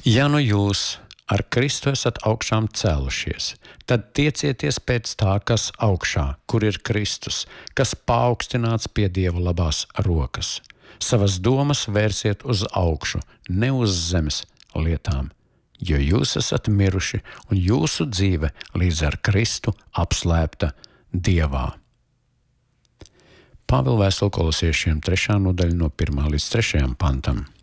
Ja nu jūs ar Kristu esat augšām cēlušies, tad tiecieties pēc tā, kas augšā, kur ir Kristus, kas paaugstināts pie Dieva labās rokas. Savas domas vērsiet uz augšu, ne uz zemes lietām, jo jūs esat miruši un jūsu dzīve līdz ar Kristu apslēpta Dievā. Pāvila vēstule Kolosiešiem 3. nodaļa no 1. līdz 3. pantam.